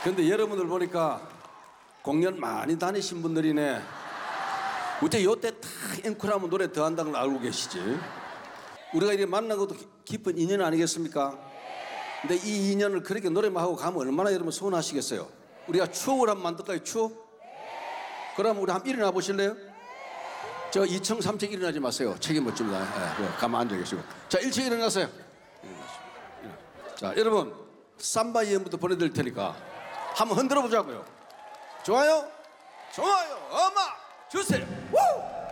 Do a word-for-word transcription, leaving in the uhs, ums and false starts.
근데 여러분들 보니까 공연 많이 다니신 분들이네. 어째 요때 다 앵콜하면 노래 더 한다는 걸 알고 계시지? 우리가 이렇게 만난 것도 깊은 인연 아니겠습니까? 근데 이 인연을 그렇게 노래만 하고 가면 얼마나 여러분 서운하시겠어요? 우리가 추억을 한번 만들까요? 추억? 그럼 우리 한번 일어나 보실래요? 저 이 층 삼 층 일어나지 마세요. 책임 못 집니다. 네, 가만 앉아 계시고. 자, 일 층 일어나세요. 자, 여러분 삼바 이엠부터 보내드릴 테니까 한번 흔들어 보자고요. 좋아요? 좋아요. 음악 주세요. 우!